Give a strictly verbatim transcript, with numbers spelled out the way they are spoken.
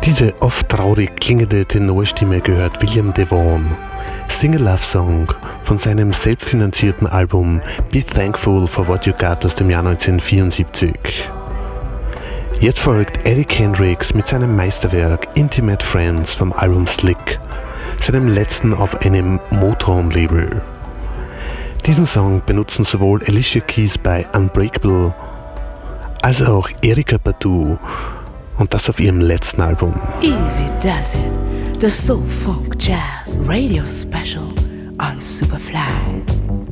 Diese oft traurig klingende Tenorstimme gehört William DeVaughn. Sing-a-Love-Song von seinem selbstfinanzierten Album Be Thankful for What You Got aus dem Jahr neunzehnhundertvierundsiebzig. Jetzt folgt Eddie Kendricks mit seinem Meisterwerk Intimate Friends vom Album Slick, seinem letzten auf einem Motown-Label. Diesen Song benutzen sowohl Alicia Keys bei Unbreakable als auch Erykah Badu, und das auf ihrem letzten Album. Easy does it, the Soul Folk Jazz Radio Special on Superfly.